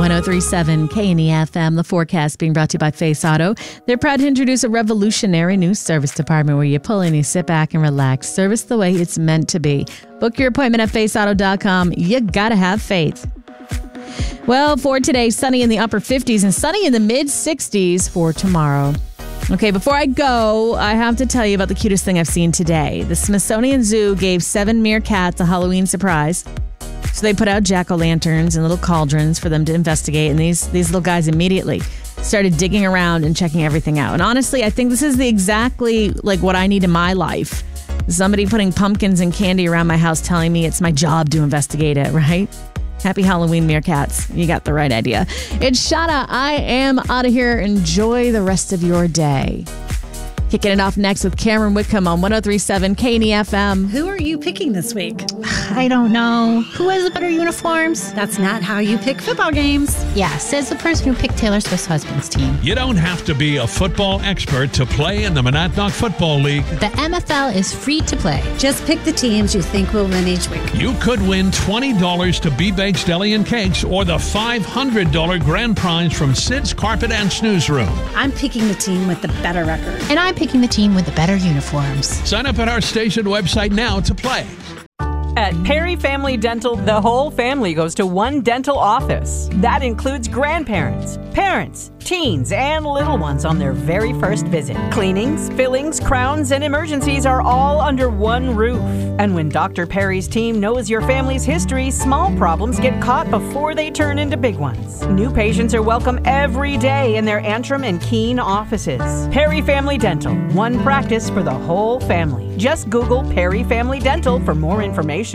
103.7 KNEFM. The forecast being brought to you by Face Auto. They're proud to introduce a revolutionary new service department where you pull in, you sit back and relax. Service the way it's meant to be. Book your appointment at faceauto.com. You gotta have faith. Well, for today, sunny in the upper 50s and sunny in the mid 60s for tomorrow. Okay, before I go, I have to tell you about the cutest thing I've seen today. The Smithsonian Zoo gave 7 meerkats a Halloween surprise. So they put out jack-o'-lanterns and little cauldrons for them to investigate, and these little guys immediately started digging around and checking everything out. And honestly, I think this is exactly like what I need in my life. Somebody putting pumpkins and candy around my house telling me it's my job to investigate it, right? Happy Halloween, meerkats. You got the right idea. It's Shana. I am out of here. Enjoy the rest of your day. Kicking it off next with Cameron Whitcomb on 103.7 KNEFM. Who are you picking this week? I don't know. Who has the better uniforms? That's not how you pick football games. Yeah, says the person who picked Taylor Swift's husband's team. You don't have to be a football expert to play in the Monadnock Football League. The MFL is free to play. Just pick the teams you think will win each week. You could win $20 to B-Bakes Deli and Cakes or the $500 grand prize from Sid's Carpet and Snooze Room. I'm picking the team with the better record. And I'm picking the team with the better uniforms. Sign up at our station website now to play. At Perry Family Dental, the whole family goes to one dental office. That includes grandparents, parents, teens, and little ones on their very first visit. Cleanings, fillings, crowns, and emergencies are all under one roof. And when Dr. Perry's team knows your family's history, small problems get caught before they turn into big ones. New patients are welcome every day in their Antrim and Keene offices. Perry Family Dental, one practice for the whole family. Just Google Perry Family Dental for more information.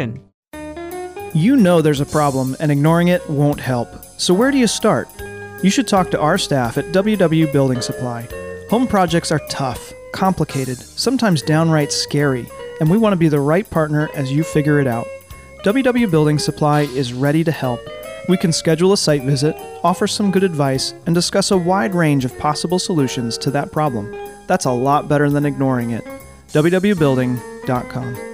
You know there's a problem, and ignoring it won't help. So where do you start? You should talk to our staff at WW Building Supply. Home projects are tough, complicated, sometimes downright scary, and we want to be the right partner as you figure it out. WW Building Supply is ready to help. We can schedule a site visit, offer some good advice, and discuss a wide range of possible solutions to that problem. That's a lot better than ignoring it. www.building.com.